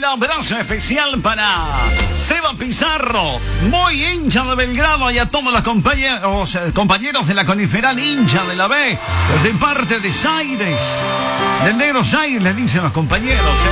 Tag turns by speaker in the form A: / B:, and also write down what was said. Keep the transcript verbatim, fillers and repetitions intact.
A: el abrazo especial para Seba Pizarro, muy hincha de Belgrado, y a todos los compañeros, compañeros de la Coniferal, hincha de la B, de parte de Zaires, del negro Zaires, le dicen los compañeros.